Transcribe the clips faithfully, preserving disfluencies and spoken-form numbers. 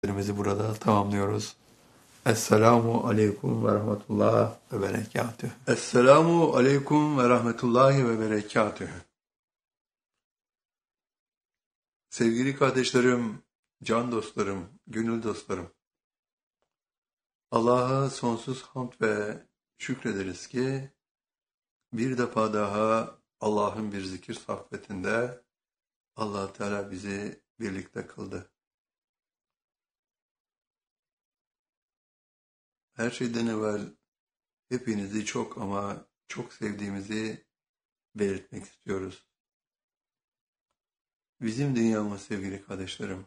Derslerimizi burada tamamlıyoruz. Esselamu aleyküm ve rahmetullah ve berekatühü. Esselamu aleyküm ve rahmetullahi ve berekatühü. Sevgili kardeşlerim, can dostlarım, gönül dostlarım. Allah'a sonsuz hamd ve şükrederiz ki bir defa daha Allah'ın bir zikir sohbetinde Allah Teala bizi birlikte kıldı. Her şeyden evvel hepinizi çok ama çok sevdiğimizi belirtmek istiyoruz. Bizim dünyamız sevgili kardeşlerim,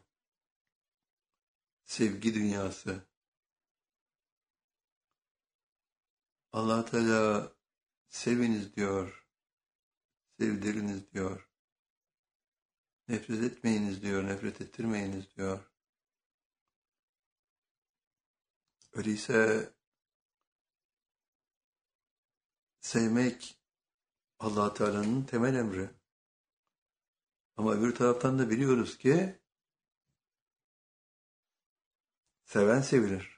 sevgi dünyası. Allah Teala seviniz diyor, sevdiriniz diyor. Nefret etmeyiniz diyor, nefret ettirmeyiniz diyor. Öyleyse sevmek Allah Teala'nın temel emri. Ama öbür taraftan da biliyoruz ki seven sevilir.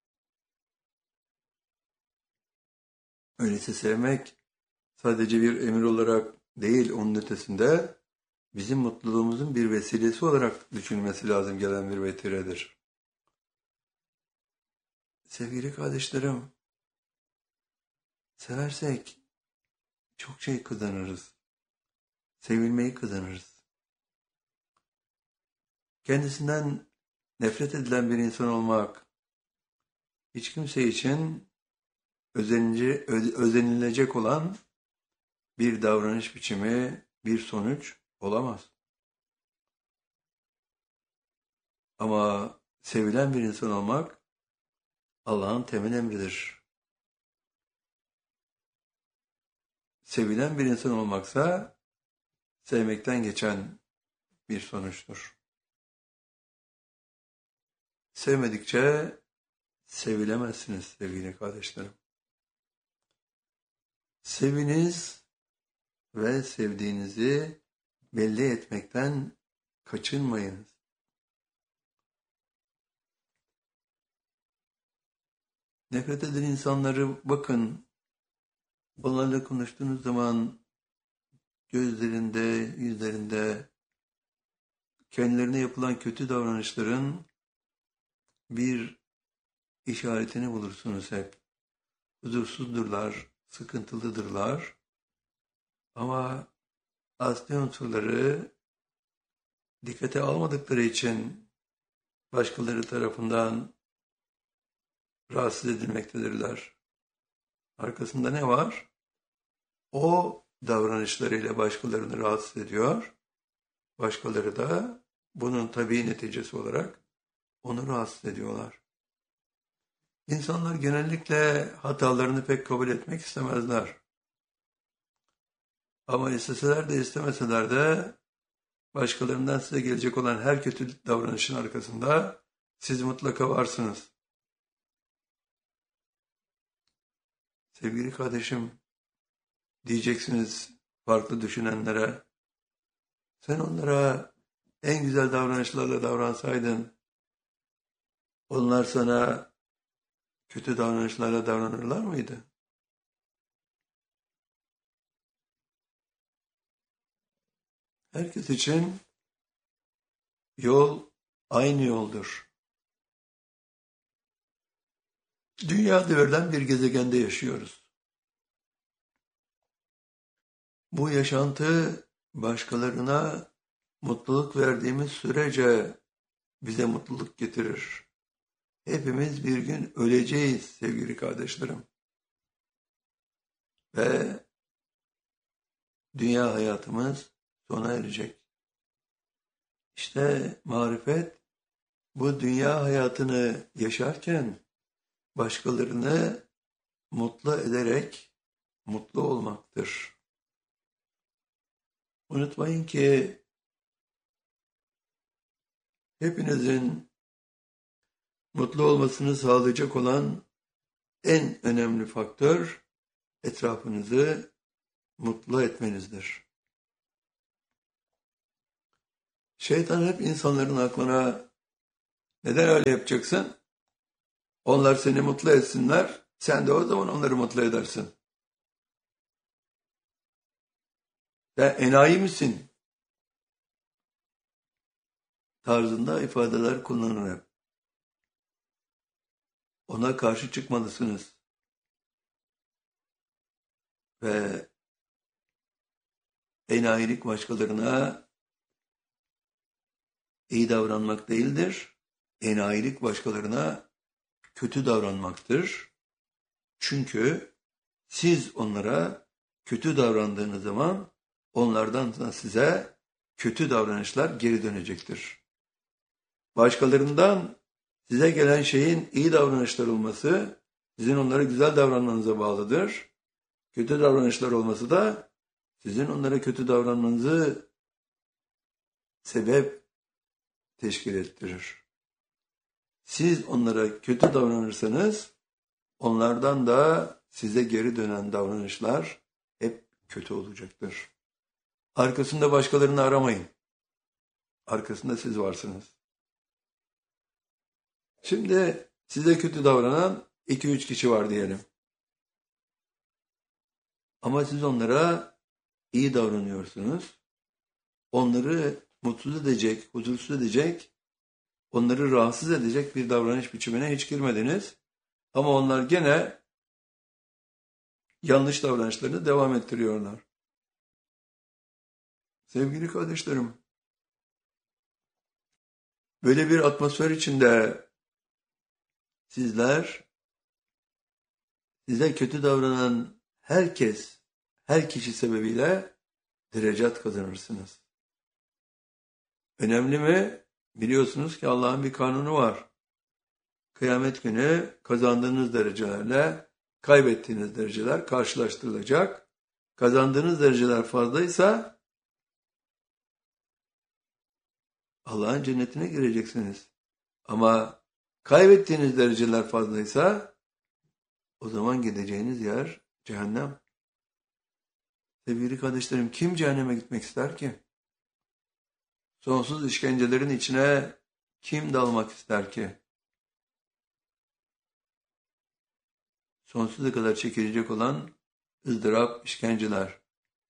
Öyleyse sevmek sadece bir emir olarak değil, onun ötesinde bizim mutluluğumuzun bir vesilesi olarak düşünülmesi lazım gelen bir vetiredir. Sevgili kardeşlerim, seversek çok şey kazanırız. Sevilmeyi kazanırız. Kendisinden nefret edilen bir insan olmak hiç kimse için özenici, özenilecek olan bir davranış biçimi, bir sonuç olamaz. Ama sevilen bir insan olmak Allah'ın temel emridir. Sevilen bir insan olmaksa sevmekten geçen bir sonuçtur. Sevmedikçe sevilemezsiniz sevgili kardeşlerim. Seviniz ve sevdiğinizi belli etmekten kaçınmayınız. Nefret eden insanları bakın, onlarla konuştuğunuz zaman gözlerinde, yüzlerinde kendilerine yapılan kötü davranışların bir işaretini bulursunuz hep. Huzursuzdurlar, sıkıntılıdırlar ama asli unsurları dikkate almadıkları için başkaları tarafından rahatsız edilmektedirler. Arkasında ne var? O davranışlarıyla başkalarını rahatsız ediyor. Başkaları da bunun tabii neticesi olarak onu rahatsız ediyorlar. İnsanlar genellikle hatalarını pek kabul etmek istemezler. Ama isteseler de istemeseler de başkalarından size gelecek olan her kötü davranışın arkasında siz mutlaka varsınız. Sevgili kardeşim, diyeceksiniz farklı düşünenlere, sen onlara en güzel davranışlarla davransaydın, onlar sana kötü davranışlarla davranırlar mıydı? Herkes için yol aynı yoldur. Dünya devrilen bir gezegende yaşıyoruz. Bu yaşantı başkalarına mutluluk verdiğimiz sürece bize mutluluk getirir. Hepimiz bir gün öleceğiz sevgili kardeşlerim. Ve dünya hayatımız sona erecek. İşte marifet bu dünya hayatını yaşarken başkalarını mutlu ederek mutlu olmaktır. Unutmayın ki hepinizin mutlu olmasını sağlayacak olan en önemli faktör etrafınızı mutlu etmenizdir. Şeytan hep insanların aklına Neden öyle yapacaksın? Onlar seni mutlu etsinler, sen de o zaman onları mutlu edersin. Sen enayi misin? Tarzında ifadeler kullanır hep. Ona karşı çıkmalısınız. Ve enayilik başkalarına iyi davranmak değildir. Enayilik başkalarına kötü davranmaktır. Çünkü siz onlara kötü davrandığınız zaman onlardan da size kötü davranışlar geri dönecektir. Başkalarından size gelen şeyin iyi davranışlar olması sizin onlara güzel davranmanıza bağlıdır. Kötü davranışlar olması da sizin onlara kötü davranmanızı sebep teşkil ettirir. Siz onlara kötü davranırsanız onlardan da size geri dönen davranışlar hep kötü olacaktır. Arkasında başkalarını aramayın. Arkasında siz varsınız. Şimdi size kötü davranan iki üç kişi var diyelim. Ama siz onlara iyi davranıyorsunuz. Onları mutsuz edecek, huzursuz edecek, onları rahatsız edecek bir davranış biçimine hiç girmediniz. Ama onlar gene yanlış davranışlarını devam ettiriyorlar. Sevgili kardeşlerim, böyle bir atmosfer içinde sizler, size kötü davranan herkes, her kişi sebebiyle derecat kazanırsınız. Önemli mi? Biliyorsunuz ki Allah'ın bir kanunu var. Kıyamet günü kazandığınız derecelerle kaybettiğiniz dereceler karşılaştırılacak. Kazandığınız dereceler fazlaysa Allah'ın cennetine gireceksiniz. Ama kaybettiğiniz dereceler fazlaysa o zaman gideceğiniz yer cehennem. Sevgili kardeşlerim, kim cehenneme gitmek ister ki? Sonsuz işkencelerin içine kim dalmak ister ki? Sonsuza kadar çekilecek olan ızdırap, işkenceler.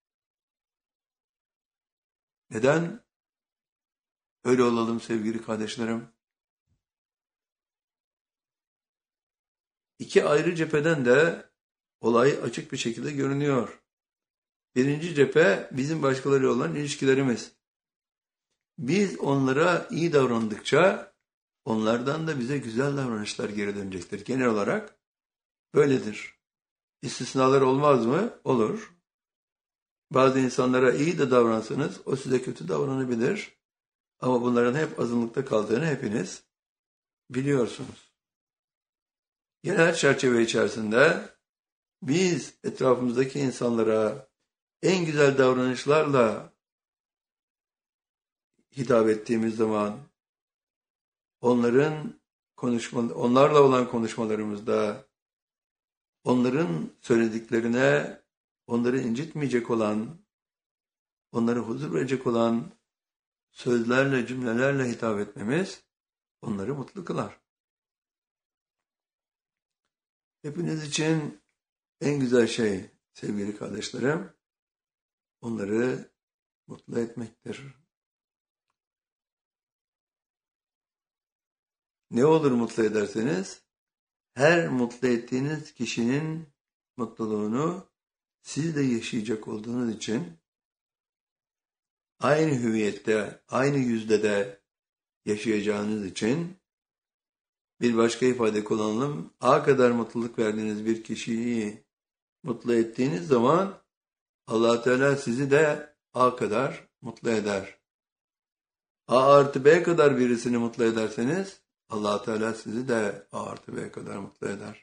Neden öyle olalım sevgili kardeşlerim? İki ayrı cepheden de olay açık bir şekilde görünüyor. Birinci cephe bizim başkalarıyla olan ilişkilerimiz. Biz onlara iyi davrandıkça onlardan da bize güzel davranışlar geri dönecektir. Genel olarak böyledir. İstisnalar olmaz mı? Olur. Bazı insanlara iyi de davransanız o size kötü davranabilir. Ama bunların hep azınlıkta kaldığını hepiniz biliyorsunuz. Genel çerçeve içerisinde biz etrafımızdaki insanlara en güzel davranışlarla hitap ettiğimiz zaman onların konuşma, onlarla olan konuşmalarımızda onların söylediklerine onları incitmeyecek olan, onları huzur verecek olan sözlerle, cümlelerle hitap etmemiz onları mutlu kılar. Hepiniz için en güzel şey sevgili kardeşlerim, onları mutlu etmektir. Ne olur mutlu ederseniz, her mutlu ettiğiniz kişinin mutluluğunu siz de yaşayacak olduğunuz için aynı hüviyette, aynı yüzde de yaşayacağınız için bir başka ifade kullanalım. A kadar mutluluk verdiğiniz bir kişiyi mutlu ettiğiniz zaman Allah Teala sizi de A kadar mutlu eder. A artı B kadar birisini mutlu ederseniz Allah Teala sizi de A artı B kadar mutlu eder.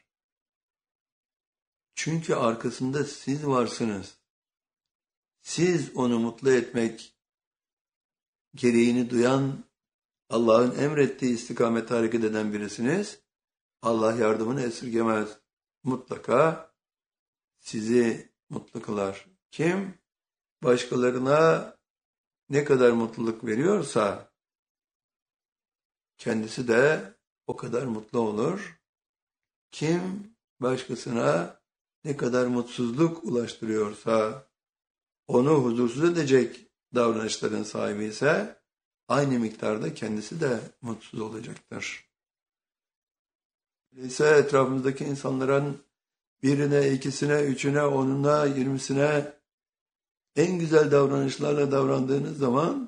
Çünkü arkasında siz varsınız. Siz onu mutlu etmek gereğini duyan, Allah'ın emrettiği istikamete hareket eden birisiniz. Allah yardımını esirgemez. Mutlaka sizi mutlu kılar. Kim? Başkalarına ne kadar mutluluk veriyorsa kendisi de o kadar mutlu olur. Kim başkasına ne kadar mutsuzluk ulaştırıyorsa, onu huzursuz edecek davranışların sahibi ise aynı miktarda kendisi de mutsuz olacaktır. Öyleyse etrafımızdaki insanların birine, ikisine, üçüne, onuna, yirmisine en güzel davranışlarla davrandığınız zaman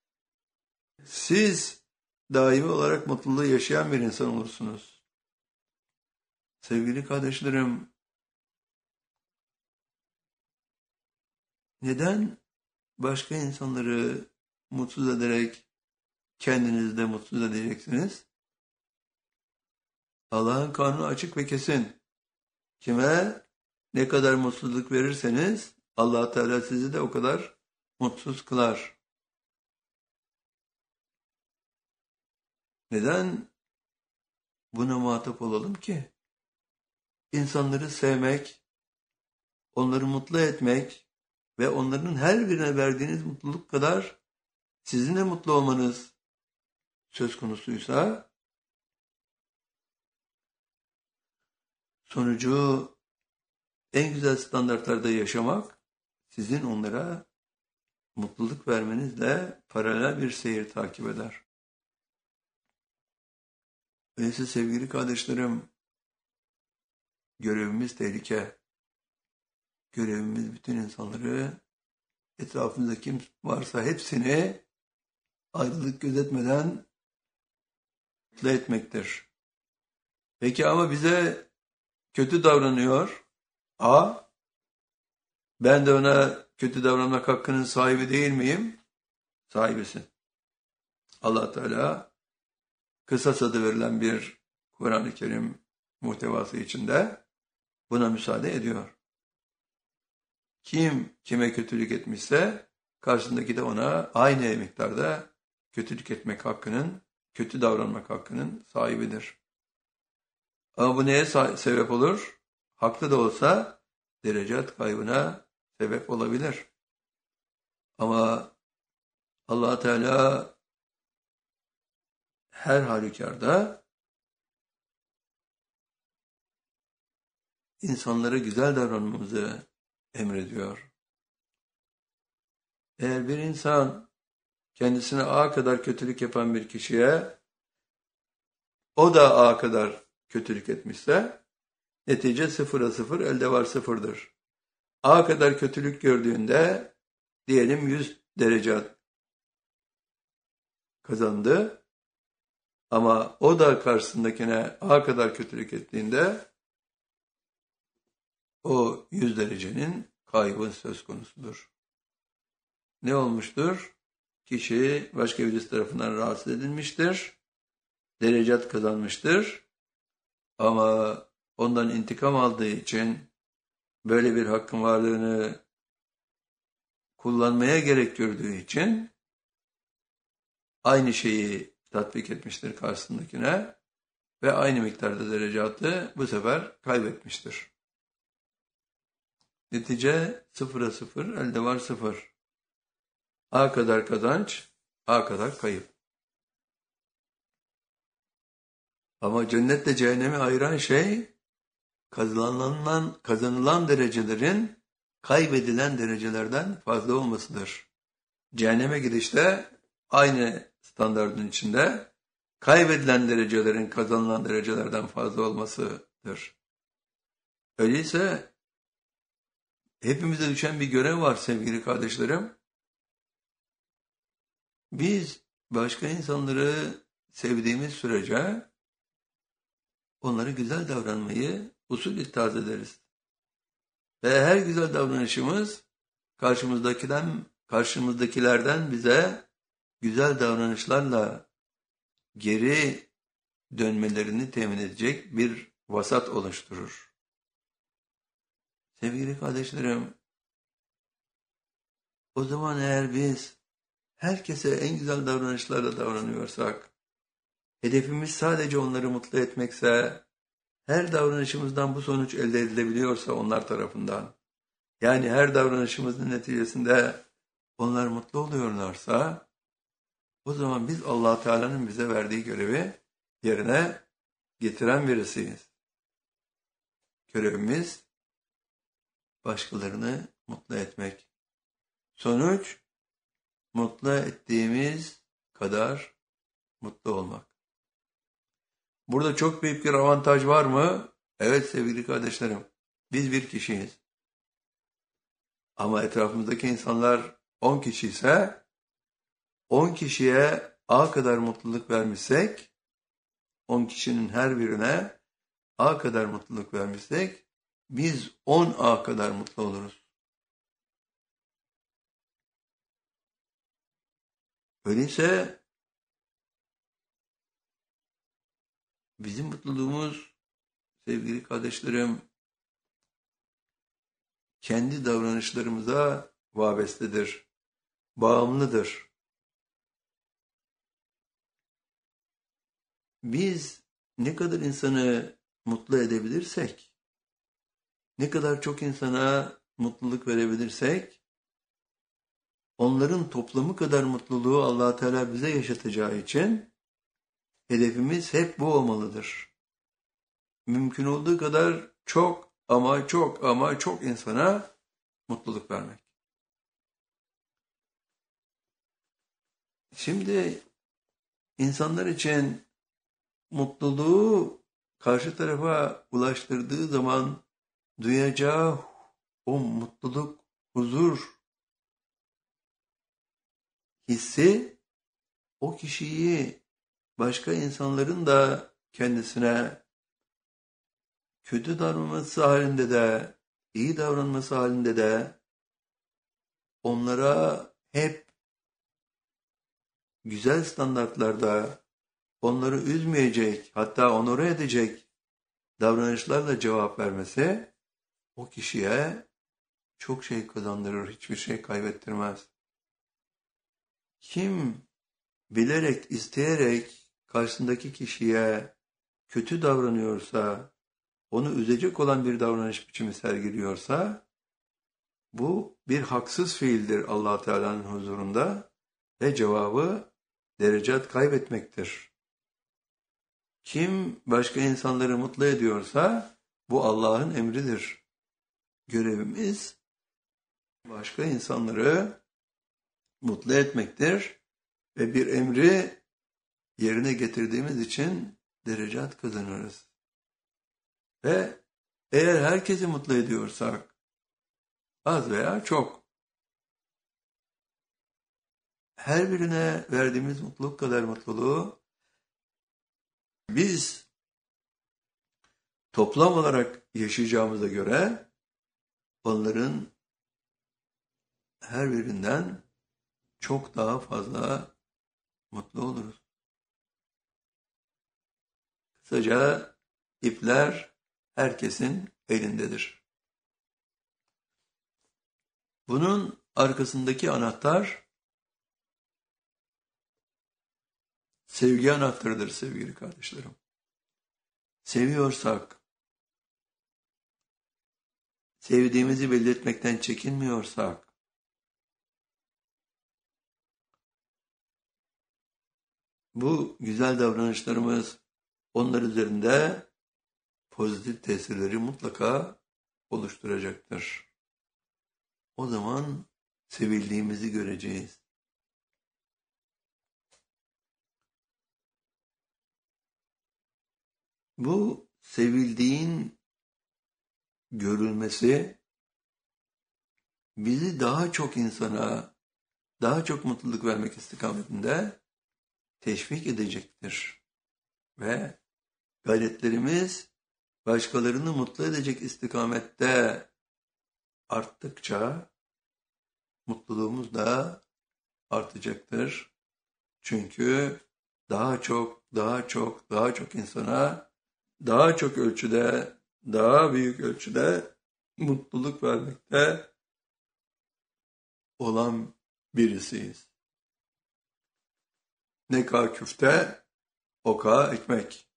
siz daimi olarak mutluluğu yaşayan bir insan olursunuz. Sevgili kardeşlerim, neden başka insanları mutsuz ederek kendinizi de mutsuz edeceksiniz? Allah'ın kanunu açık ve kesin. Kime ne kadar mutsuzluk verirseniz Allah Teala sizi de o kadar mutsuz kılar. Neden buna muhatap olalım ki? İnsanları sevmek, onları mutlu etmek ve onların her birine verdiğiniz mutluluk kadar sizin de mutlu olmanız söz konusuysa, sonucu en güzel standartlarda yaşamak, sizin onlara mutluluk vermenizle paralel bir seyir takip eder. Öyleyse sevgili kardeşlerim, görevimiz tehlike. Görevimiz bütün insanları, etrafımızda kim varsa hepsini ayrılık gözetmeden mutlu etmektir. Peki ama bize kötü davranıyor. A, ben de ona kötü davranmak hakkının sahibi değil miyim? Sahibisin. Allah Teala kısas adı verilen bir Kur'an-ı Kerim muhtevası içinde buna müsaade ediyor. Kim kime kötülük etmişse karşısındaki de ona aynı miktarda kötülük etmek hakkının, kötü davranmak hakkının sahibidir. Ama bu neye sebep olur? Haklı da olsa derecat kaybına sebep olabilir. Ama Allah Teala her halükarda insanlara güzel davranmamızı emrediyor. Eğer bir insan kendisine A kadar kötülük yapan bir kişiye o da A kadar kötülük etmişse netice sıfıra sıfır, elde var sıfırdır. A kadar kötülük gördüğünde diyelim yüz derece kazandı ama o da karşısındakine A kadar kötülük ettiğinde o yüz derecenin kaybı söz konusudur. Ne olmuştur? Kişi başka birisi tarafından rahatsız edilmiştir, derecat kazanmıştır ama ondan intikam aldığı için böyle bir hakkın varlığını kullanmaya gerek gördüğü için aynı şeyi tatbik etmiştir karşısındakine ve aynı miktarda derecatı bu sefer kaybetmiştir. Netice sıfıra sıfır, elde var sıfır. A kadar kazanç, A kadar kayıp. Ama cennetle cehennemi ayıran şey kazanılan, kazanılan derecelerin kaybedilen derecelerden fazla olmasıdır. Cehenneme gidişte aynı standardın içinde kaybedilen derecelerin kazanılan derecelerden fazla olmasıdır. Öyleyse hepimize düşen bir görev var sevgili kardeşlerim. Biz başka insanları sevdiğimiz sürece onlara güzel davranmayı usul ittihaz ederiz. Ve her güzel davranışımız karşımızdakilerden, karşımızdakilerden bize güzel davranışlarla geri dönmelerini temin edecek bir vasat oluşturur. Sevgili kardeşlerim, o zaman eğer biz herkese en güzel davranışlarla davranıyorsak, hedefimiz sadece onları mutlu etmekse, her davranışımızdan bu sonuç elde edilebiliyorsa onlar tarafından, yani her davranışımızın neticesinde onlar mutlu oluyorlarsa, o zaman biz Allah Teala'nın bize verdiği görevi yerine getiren birisiyiz. Görevimiz başkalarını mutlu etmek. Sonuç, mutlu ettiğimiz kadar mutlu olmak. Burada çok büyük bir avantaj var mı? Evet sevgili kardeşlerim, biz bir kişiyiz. Ama etrafımızdaki insanlar on kişi ise, on kişiye A kadar mutluluk vermişsek, on kişinin her birine A kadar mutluluk vermişsek, biz on A kadar mutlu oluruz. Öyleyse bizim mutluluğumuz sevgili kardeşlerim kendi davranışlarımıza vabestedir, bağımlıdır. Biz ne kadar insanı mutlu edebilirsek, ne kadar çok insana mutluluk verebilirsek, onların toplamı kadar mutluluğu Allah Teala bize yaşatacağı için hedefimiz hep bu olmalıdır. Mümkün olduğu kadar çok ama çok ama çok insana mutluluk vermek. Şimdi insanlar için mutluluğu karşı tarafa ulaştırdığı zaman duyacağı o mutluluk, huzur hissi o kişiyi başka insanların da kendisine kötü davranması halinde de, iyi davranması halinde de onlara hep güzel standartlarda onları üzmeyecek, hatta onore edecek davranışlarla cevap vermesi o kişiye çok şey kazandırır, hiçbir şey kaybettirmez. Kim bilerek, isteyerek karşısındaki kişiye kötü davranıyorsa, onu üzecek olan bir davranış biçimi sergiliyorsa, bu bir haksız fiildir Allah Teala'nın huzurunda ve cevabı derecat kaybetmektir. Kim başka insanları mutlu ediyorsa, bu Allah'ın emridir. Görevimiz başka insanları mutlu etmektir ve bir emri yerine getirdiğimiz için derecat kazanırız. Ve eğer herkesi mutlu ediyorsak, az veya çok, her birine verdiğimiz mutluluk kadar mutluluğu biz toplam olarak yaşayacağımıza göre onların her birinden çok daha fazla mutlu oluruz. Kısaca ipler herkesin elindedir. Bunun arkasındaki anahtar sevgi anahtarıdır sevgili kardeşlerim. Seviyorsak, sevdiğimizi belli etmekten çekinmiyorsak, bu güzel davranışlarımız onlar üzerinde pozitif tesirleri mutlaka oluşturacaktır. O zaman sevildiğimizi göreceğiz. Bu sevildiğin görülmesi bizi daha çok insana, daha çok mutluluk vermek istikametinde teşvik edecektir. Ve gayretlerimiz başkalarını mutlu edecek istikamette arttıkça mutluluğumuz da artacaktır. Çünkü daha çok, daha çok, daha çok insana, daha çok ölçüde, daha büyük ölçüde mutluluk vermekte olan birisiyiz. Ne kadar küfte, o kadar ekmek.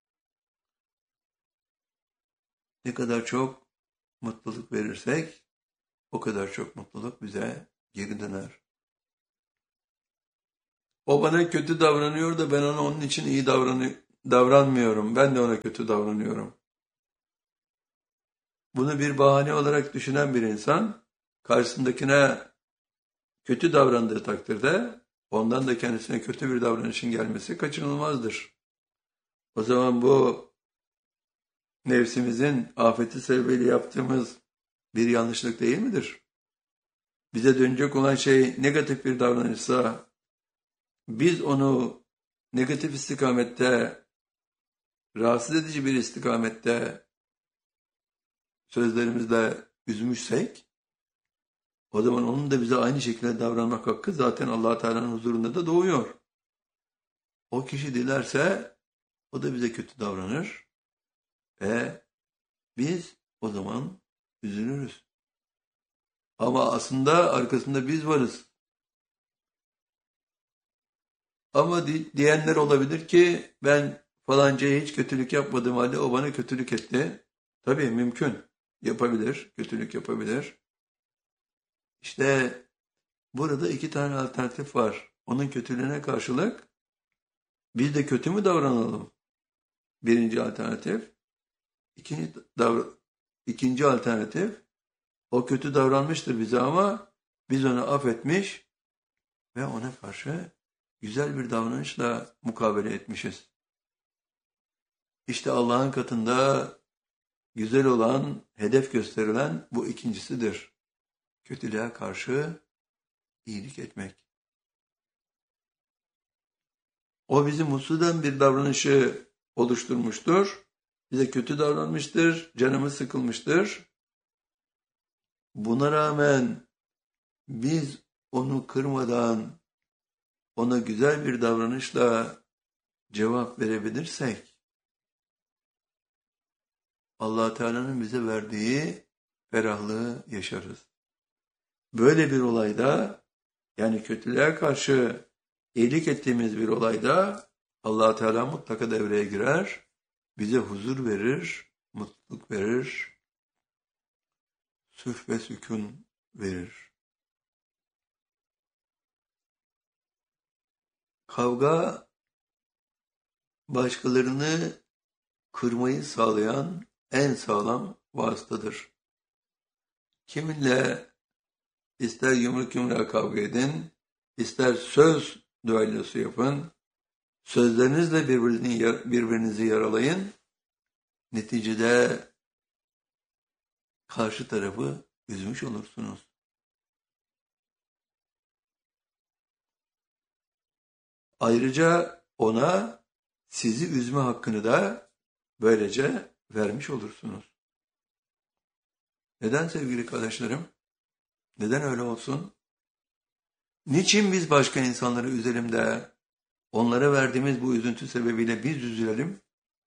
Ne kadar çok mutluluk verirsek, o kadar çok mutluluk bize geri döner. O bana kötü davranıyor da ben ona onun için iyi davranı davranmıyorum. Ben de ona kötü davranıyorum. Bunu bir bahane olarak düşünen bir insan karşısındakine kötü davrandığı takdirde ondan da kendisine kötü bir davranışın gelmesi kaçınılmazdır. O zaman bu nefsimizin afeti sebebiyle yaptığımız bir yanlışlık değil midir? Bize dönecek olan şey negatif bir davranışsa biz onu negatif istikamette, rahatsız edici bir istikamette sözlerimizle üzmüşsek o zaman onun da bize aynı şekilde davranmak hakkı zaten Allah Teala'nın huzurunda da doğuyor. O kişi dilerse o da bize kötü davranır ve biz o zaman üzülürüz. Ama aslında arkasında biz varız. Ama di- diyenler olabilir ki ben falancaya hiç kötülük yapmadığım halde o bana kötülük etti. Tabii mümkün. Yapabilir, kötülük yapabilir. İşte burada iki tane alternatif var. Onun kötülüğüne karşılık biz de kötü mü davranalım? Birinci alternatif. İkinci, davra- ikinci alternatif. O kötü davranmıştır bize ama biz onu affetmiş ve ona karşı güzel bir davranışla mukabele etmişiz. İşte Allah'ın katında güzel olan, hedef gösterilen bu ikincisidir. Kötülüğe karşı iyilik etmek. O bizi mutsuz eden bir davranışı oluşturmuştur. Bize kötü davranmıştır, canımız sıkılmıştır. Buna rağmen biz onu kırmadan ona güzel bir davranışla cevap verebilirsek Allah Teala'nın bize verdiği ferahlığı yaşarız. Böyle bir olayda yani kötülüğe karşı iyilik ettiğimiz bir olayda Allah Teala mutlaka devreye girer, bize huzur verir, mutluluk verir, sülh ve sükun verir. Kavga başkalarını kırmayı sağlayan en sağlam vasıtadır. Kiminle ister yumruk yumruğa kavga edin, ister söz düellosu yapın, sözlerinizle birbirini, birbirinizi yaralayın, neticede karşı tarafı üzmüş olursunuz. Ayrıca ona sizi üzme hakkını da böylece vermiş olursunuz. Neden sevgili kardeşlerim? Neden öyle olsun? Niçin biz başka insanları üzelim de onlara verdiğimiz bu üzüntü sebebiyle biz üzülelim?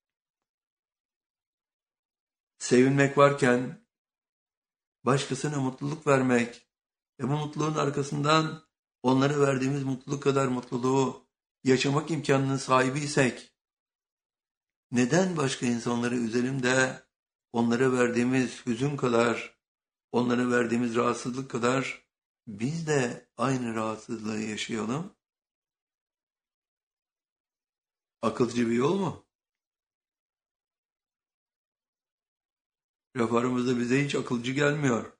Sevinmek varken başkasına mutluluk vermek ve bu mutluluğun arkasından onlara verdiğimiz mutluluk kadar mutluluğu yaşamak imkanının sahibiysek neden başka insanları üzelim de onlara verdiğimiz hüzün kadar, onlara verdiğimiz rahatsızlık kadar biz de aynı rahatsızlığı yaşayalım? Akılcı bir yol mu? Laf aramızda bize hiç akılcı gelmiyor.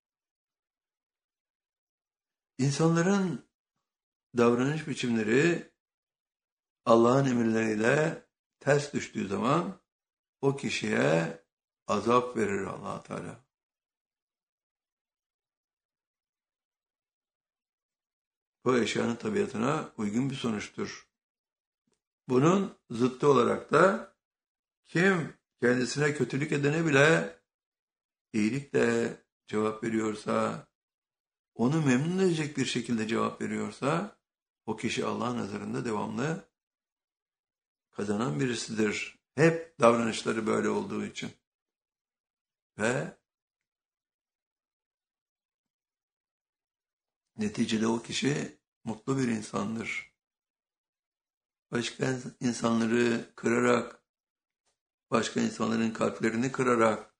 İnsanların davranış biçimleri Allah'ın emirleriyle ters düştüğü zaman o kişiye azap verir Allah Teala. Bu eşyanın tabiatına uygun bir sonuçtur. Bunun zıttı olarak da kim kendisine kötülük edene bile iyilikle cevap veriyorsa, onu memnun edecek bir şekilde cevap veriyorsa, o kişi Allah'ın nazarında devamlı kazanan birisidir. Hep davranışları böyle olduğu için. Ve neticede o kişi mutlu bir insandır. Başka insanları kırarak, başka insanların kalplerini kırarak,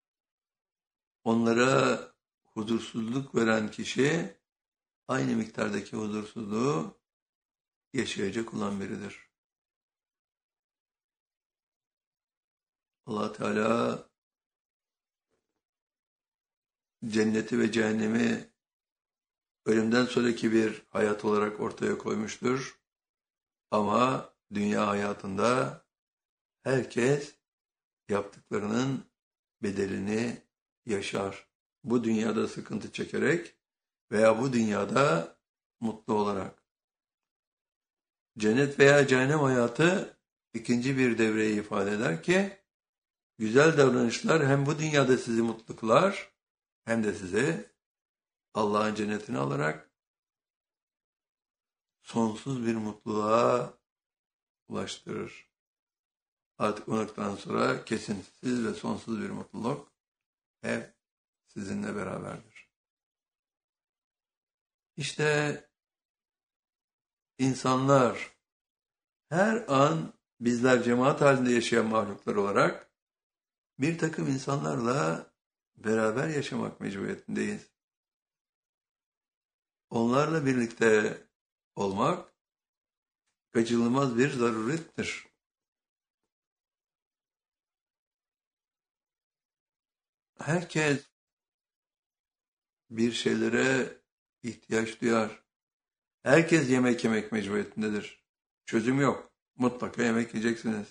onlara huzursuzluk veren kişi aynı miktardaki huzursuzluğu yaşayacak olan biridir. Allah Teala cenneti ve cehennemi ölümden sonraki bir hayat olarak ortaya koymuştur. Ama dünya hayatında herkes yaptıklarının bedelini yaşar. Bu dünyada sıkıntı çekerek veya bu dünyada mutlu olarak. Cennet veya cehennem hayatı ikinci bir devreyi ifade eder ki, güzel davranışlar hem bu dünyada sizi mutlu kılar, hem de sizi Allah'ın cennetine alarak sonsuz bir mutluluğa ulaştırır. Artık o noktadan sonra kesintisiz ve sonsuz bir mutluluk hep sizinle beraberdir. İşte insanlar her an bizler cemaat halinde yaşayan mahluklar olarak bir takım insanlarla beraber yaşamak mecburiyetindeyiz. Onlarla birlikte olmak kaçınılmaz bir zarurettir. Herkes bir şeylere ihtiyaç duyar. Herkes yemek yemek mecburiyetindedir. Çözüm yok. Mutlaka yemek yiyeceksiniz.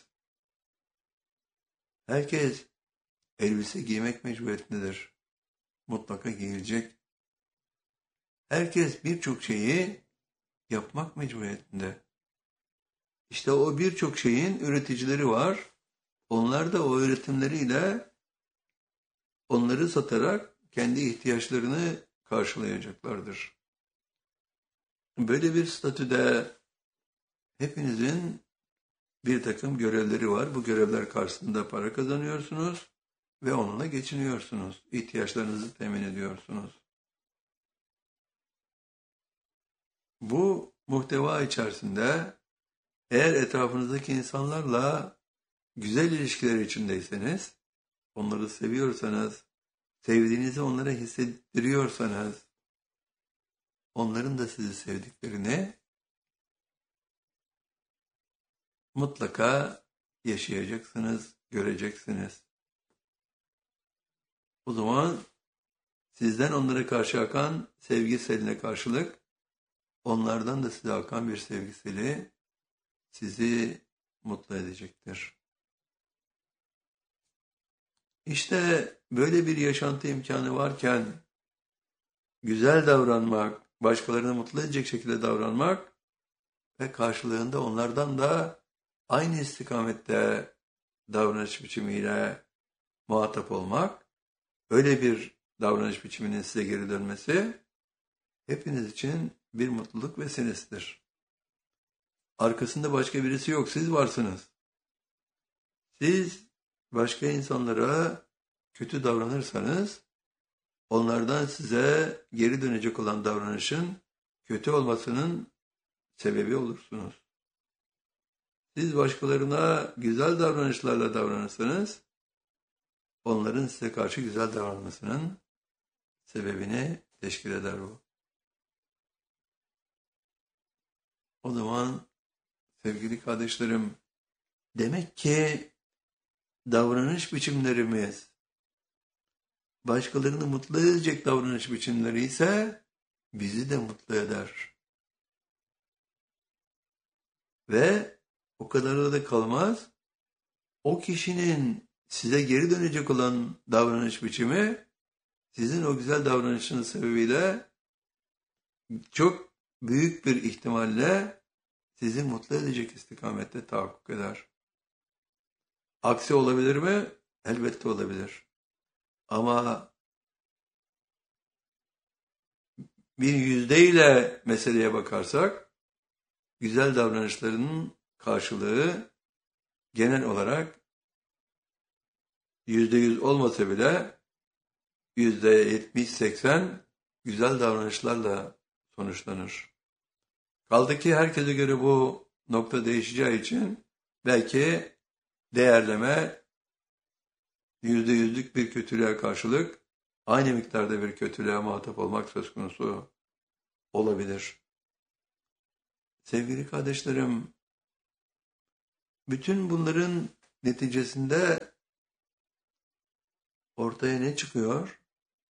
Herkes elbise giymek mecburiyetindedir. Mutlaka giyilecek. Herkes birçok şeyi yapmak mecburiyetinde. İşte o birçok şeyin üreticileri var. Onlar da o üretimleriyle onları satarak kendi ihtiyaçlarını karşılayacaklardır. Böyle bir statüde hepinizin bir takım görevleri var. Bu görevler karşısında para kazanıyorsunuz ve onunla geçiniyorsunuz. İhtiyaçlarınızı temin ediyorsunuz. Bu muhteva içerisinde eğer etrafınızdaki insanlarla güzel ilişkiler içindeyseniz, onları seviyorsanız, sevdiğinizi onlara hissettiriyorsanız, onların da sizi sevdiklerini mutlaka yaşayacaksınız, göreceksiniz. O zaman sizden onlara karşı akan sevgi seline karşılık, onlardan da size akan bir sevgi seli sizi mutlu edecektir. İşte böyle bir yaşantı imkanı varken güzel davranmak, başkalarını mutlu edecek şekilde davranmak ve karşılığında onlardan da aynı istikamette davranış biçimiyle muhatap olmak, öyle bir davranış biçiminin size geri dönmesi hepiniz için bir mutluluk vesilesidir. Arkasında başka birisi yok, siz varsınız. Siz başka insanlara kötü davranırsanız, onlardan size geri dönecek olan davranışın kötü olmasının sebebi olursunuz. Siz başkalarına güzel davranışlarla davranırsanız, onların size karşı güzel davranmasının sebebini teşkil eder bu. O zaman sevgili kardeşlerim, demek ki davranış biçimlerimiz başkalarını mutlu edecek davranış biçimleri ise bizi de mutlu eder. Ve o kadar da kalmaz. O kişinin size geri dönecek olan davranış biçimi sizin o güzel davranışınız sebebiyle çok büyük bir ihtimalle sizi mutlu edecek istikamette tahakkuk eder. Aksi olabilir mi? Elbette olabilir. Ama bir yüzdeyle meseleye bakarsak, güzel davranışlarının karşılığı genel olarak yüzde yüz olmasa bile yüzde yetmiş seksen güzel davranışlarla sonuçlanır. Kaldı ki herkese göre bu nokta değişeceği için belki değerleme yüzde yüzlük bir kötülüğe karşılık aynı miktarda bir kötülüğe muhatap olmak söz konusu olabilir. Sevgili kardeşlerim, bütün bunların neticesinde ortaya ne çıkıyor?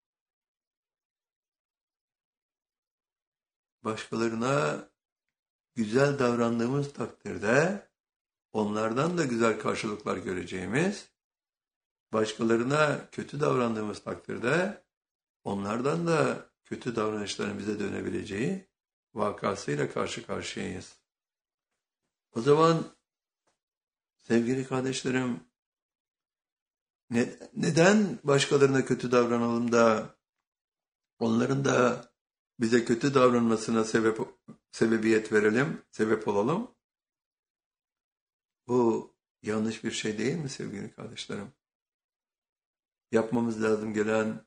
Başkalarına güzel davrandığımız takdirde onlardan da güzel karşılıklar göreceğimiz, başkalarına kötü davrandığımız takdirde onlardan da kötü davranışların bize dönebileceği vakasıyla karşı karşıyayız. O zaman sevgili kardeşlerim, ne, neden başkalarına kötü davranalım da onların da bize kötü davranmasına sebep sebebiyet verelim, sebep olalım? Bu yanlış bir şey değil mi sevgili kardeşlerim? Yapmamız lazım gelen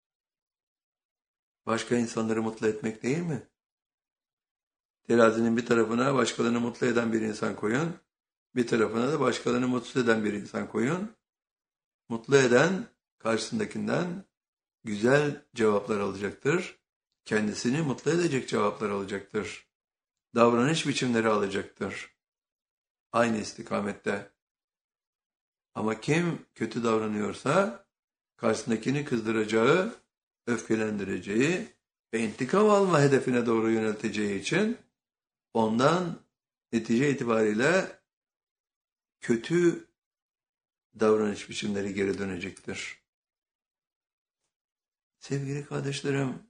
başka insanları mutlu etmek değil mi? Terazinin bir tarafına başkalarını mutlu eden bir insan koyun, bir tarafına da başkalarını mutsuz eden bir insan koyun. Mutlu eden karşısındakinden güzel cevaplar alacaktır. Kendisini mutlu edecek cevaplar alacaktır. Davranış biçimleri alacaktır. Aynı istikamette. Ama kim kötü davranıyorsa karşısındakini kızdıracağı, öfkelendireceği ve intikam alma hedefine doğru yönelteceği için ondan netice itibariyle kötü davranış biçimleri geri dönecektir. Sevgili kardeşlerim,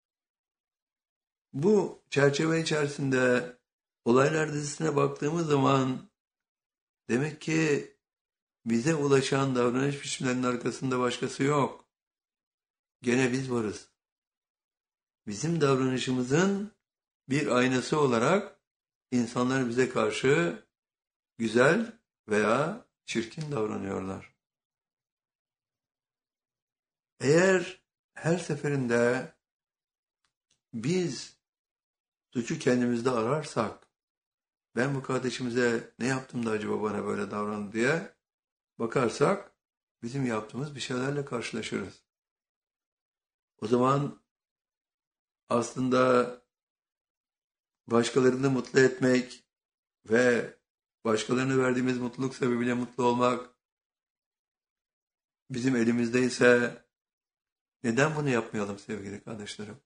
bu çerçeve içerisinde olaylar dizisine baktığımız zaman demek ki bize ulaşan davranış biçimlerinin arkasında başkası yok. Gene biz varız. Bizim davranışımızın bir aynası olarak insanlar bize karşı güzel veya çirkin davranıyorlar. Eğer her seferinde biz suçu kendimizde ararsak, ben bu kardeşimize ne yaptım da acaba bana böyle davrandı diye bakarsak, bizim yaptığımız bir şeylerle karşılaşırız. O zaman aslında başkalarını mutlu etmek ve başkalarına verdiğimiz mutluluk sebebiyle mutlu olmak bizim elimizdeyse neden bunu yapmayalım sevgili kardeşlerim?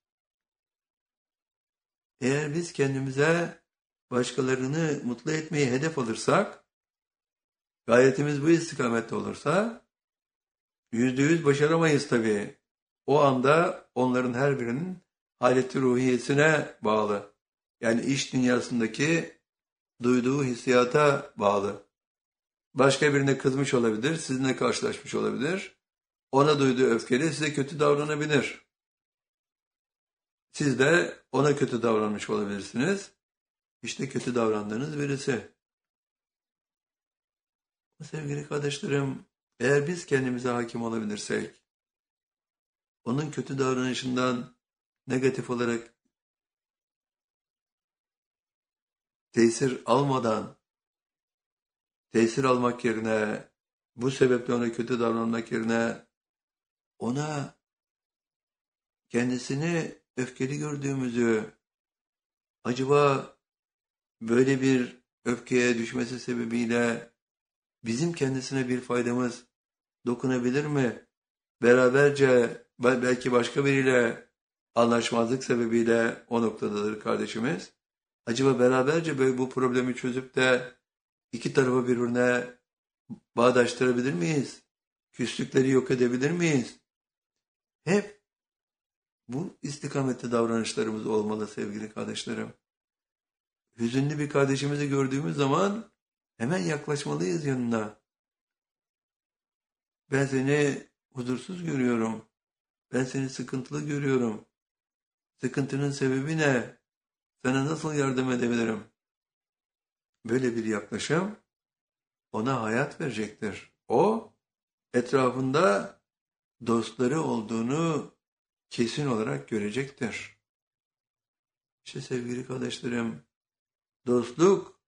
Eğer biz kendimize başkalarını mutlu etmeyi hedef alırsak, gayretimiz bu istikamette olursa, yüzde yüz başaramayız tabii. O anda onların her birinin haleti ruhiyesine bağlı. Yani iş dünyasındaki duyduğu hissiyata bağlı. Başka birine kızmış olabilir, sizinle karşılaşmış olabilir. Ona duyduğu öfkeyle size kötü davranabilir. Siz de ona kötü davranmış olabilirsiniz. İşte kötü davrandığınız birisi. Sevgili kardeşlerim, eğer biz kendimize hakim olabilirsek, onun kötü davranışından negatif olarak tesir almadan, tesir almak yerine, bu sebeple ona kötü davranmak yerine, ona kendisini öfkeli gördüğümüzü, acaba böyle bir öfkeye düşmesi sebebiyle bizim kendisine bir faydamız dokunabilir mi? Beraberce belki başka biriyle anlaşmazlık sebebiyle o noktadadır kardeşimiz. Acaba beraberce böyle bu problemi çözüp de iki tarafı birbirine bağdaştırabilir miyiz? Küslükleri yok edebilir miyiz? Hep bu istikamette davranışlarımız olmalı sevgili kardeşlerim. Hüzünlü bir kardeşimizi gördüğümüz zaman hemen yaklaşmalıyız yanına. Ben seni huzursuz görüyorum. Ben seni sıkıntılı görüyorum. Sıkıntının sebebi ne? Sana nasıl yardım edebilirim? Böyle bir yaklaşım ona hayat verecektir. O etrafında dostları olduğunu kesin olarak görecektir. İşte sevgili kardeşlerim, dostluk